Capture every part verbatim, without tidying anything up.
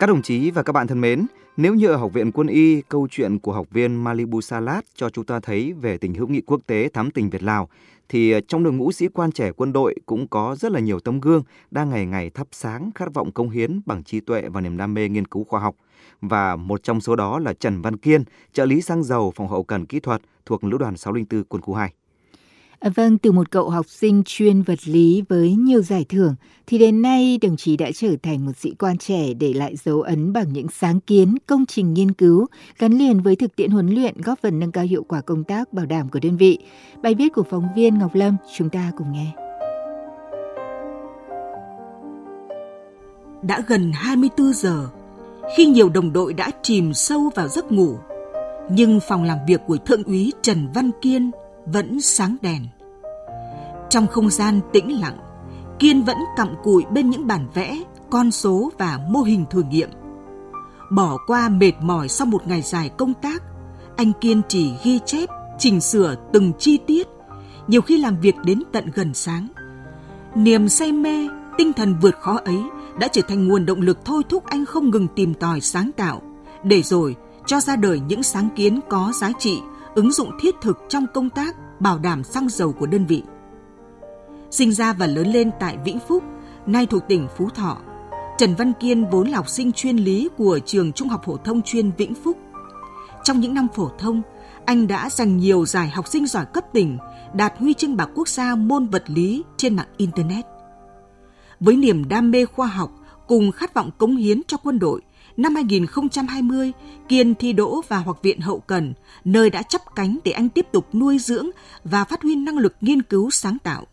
Các đồng chí và các bạn thân mến, nếu như ở Học viện Quân y, câu chuyện của học viên Malibu Salat cho chúng ta thấy về tình hữu nghị quốc tế thắm tình Việt-Lào, thì trong đội ngũ sĩ quan trẻ quân đội cũng có rất là nhiều tấm gương đang ngày ngày thắp sáng khát vọng cống hiến bằng trí tuệ và niềm đam mê nghiên cứu khoa học. Và một trong số đó là Trần Văn Kiên, trợ lý xăng dầu phòng hậu cần kỹ thuật thuộc Lữ đoàn sáu không bốn Quân khu hai. À, vâng, từ một cậu học sinh chuyên vật lý với nhiều giải thưởng, thì đến nay đồng chí đã trở thành một sĩ quan trẻ để lại dấu ấn bằng những sáng kiến, công trình nghiên cứu, gắn liền với thực tiễn huấn luyện góp phần nâng cao hiệu quả công tác bảo đảm của đơn vị. Bài viết của phóng viên Ngọc Lâm, chúng ta cùng nghe. Đã gần hai mươi tư giờ, khi nhiều đồng đội đã chìm sâu vào giấc ngủ, nhưng phòng làm việc của Thượng úy Trần Văn Kiên vẫn sáng đèn. Trong không gian tĩnh lặng, Kiên vẫn cặm cụi bên những bản vẽ, con số và mô hình thử nghiệm. Bỏ qua mệt mỏi sau một ngày dài công tác, anh Kiên chỉ ghi chép, chỉnh sửa từng chi tiết, nhiều khi làm việc đến tận gần sáng. Niềm say mê, tinh thần vượt khó ấy đã trở thành nguồn động lực thôi thúc anh không ngừng tìm tòi sáng tạo, để rồi cho ra đời những sáng kiến có giá trị, ứng dụng thiết thực trong công tác bảo đảm xăng dầu của đơn vị. Sinh ra và lớn lên tại Vĩnh Phúc, nay thuộc tỉnh Phú Thọ, Trần Văn Kiên vốn là học sinh chuyên lý của trường Trung học phổ thông chuyên Vĩnh Phúc. Trong những năm phổ thông, anh đã giành nhiều giải học sinh giỏi cấp tỉnh, đạt huy chương bạc quốc gia môn vật lý trên mạng Internet. Với niềm đam mê khoa học cùng khát vọng cống hiến cho quân đội, năm hai không hai không, Kiên thi đỗ vào Học viện Hậu cần, nơi đã chắp cánh để anh tiếp tục nuôi dưỡng và phát huy năng lực nghiên cứu sáng tạo.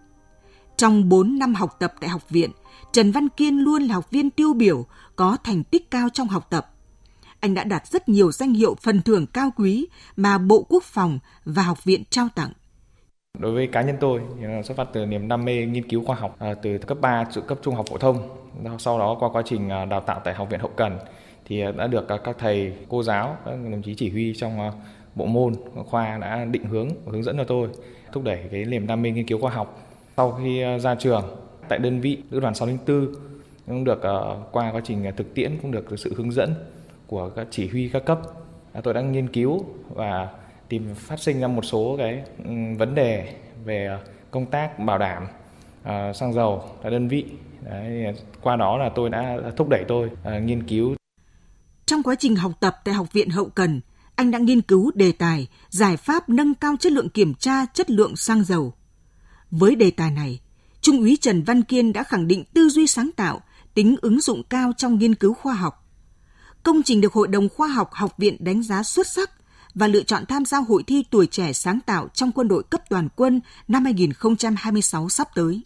Trong bốn năm học tập tại học viện, Trần Văn Kiên luôn là học viên tiêu biểu, có thành tích cao trong học tập. Anh đã đạt rất nhiều danh hiệu phần thưởng cao quý mà Bộ Quốc phòng và học viện trao tặng. Đối với cá nhân tôi, xuất phát từ niềm đam mê nghiên cứu khoa học từ cấp ba, cấp trung học phổ thông, sau đó qua quá trình đào tạo tại Học viện Hậu cần thì đã được các thầy, cô giáo, các đồng chí chỉ huy trong bộ môn khoa đã định hướng và hướng dẫn cho tôi, thúc đẩy cái niềm đam mê nghiên cứu khoa học. Sau khi ra trường tại đơn vị Lữ đoàn sáu không bốn cũng được qua quá trình thực tiễn, cũng được sự hướng dẫn của các chỉ huy các cấp, tôi đã nghiên cứu và tìm phát sinh ra một số cái vấn đề về công tác bảo đảm uh, xăng dầu tại đơn vị. Đấy, qua đó là tôi đã thúc đẩy tôi uh, nghiên cứu. Trong quá trình học tập tại Học viện Hậu cần, anh đã nghiên cứu đề tài giải pháp nâng cao chất lượng kiểm tra chất lượng xăng dầu. Với đề tài này, Trung úy Trần Văn Kiên đã khẳng định tư duy sáng tạo, tính ứng dụng cao trong nghiên cứu khoa học. Công trình được Hội đồng Khoa học Học viện đánh giá xuất sắc và lựa chọn tham gia hội thi tuổi trẻ sáng tạo trong quân đội cấp toàn quân năm hai không hai sáu sắp tới.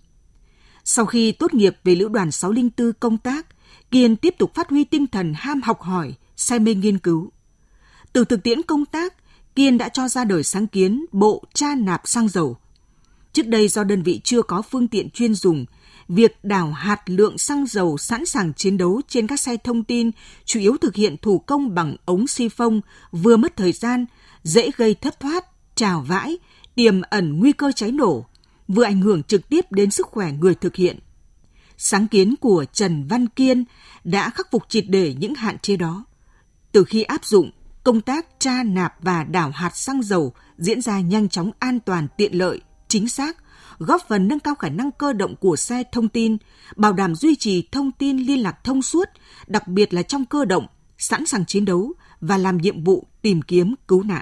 Sau khi tốt nghiệp về Lữ đoàn sáu không bốn công tác, Kiên tiếp tục phát huy tinh thần ham học hỏi, say mê nghiên cứu. Từ thực tiễn công tác, Kiên đã cho ra đời sáng kiến bộ tra nạp xăng dầu. Trước đây do đơn vị chưa có phương tiện chuyên dùng, việc đảo hạt lượng xăng dầu sẵn sàng chiến đấu trên các xe thông tin chủ yếu thực hiện thủ công bằng ống xi phông, vừa mất thời gian, dễ gây thất thoát, trào vãi, tiềm ẩn nguy cơ cháy nổ, vừa ảnh hưởng trực tiếp đến sức khỏe người thực hiện. Sáng kiến của Trần Văn Kiên đã khắc phục triệt để những hạn chế đó. Từ khi áp dụng, công tác tra nạp và đảo hạt xăng dầu diễn ra nhanh chóng, an toàn, tiện lợi, chính xác, góp phần nâng cao khả năng cơ động của xe thông tin, bảo đảm duy trì thông tin liên lạc thông suốt, đặc biệt là trong cơ động, sẵn sàng chiến đấu và làm nhiệm vụ tìm kiếm cứu nạn.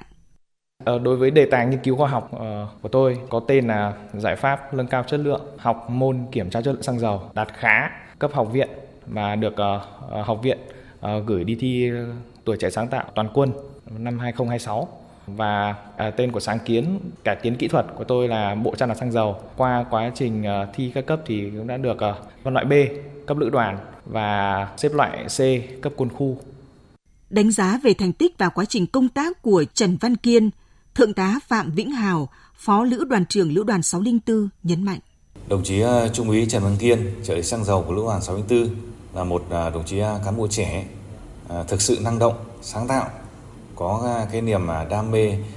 Đối với đề tài nghiên cứu khoa học của tôi có tên là giải pháp nâng cao chất lượng học môn kiểm tra chất lượng xăng dầu, đạt khá cấp học viện và được học viện gửi đi thi tuổi trẻ sáng tạo toàn quân năm hai không hai sáu. Và à, tên của sáng kiến cải tiến kỹ thuật của tôi là bộ tra nạp xăng dầu. Qua quá trình uh, thi các cấp thì cũng đã được uh, phân loại B cấp lữ đoàn và xếp loại C cấp quân khu. Đánh giá về thành tích và quá trình công tác của Trần Văn Kiên, Thượng tá Phạm Vĩnh Hào, Phó Lữ đoàn trưởng Lữ đoàn sáu không bốn nhấn mạnh. Đồng chí uh, Trung úy Trần Văn Kiên, trợ lý xăng dầu của Lữ đoàn sáu không bốn là một uh, đồng chí uh, cán bộ trẻ uh, thực sự năng động, sáng tạo, có uh, cái niềm uh, đam mê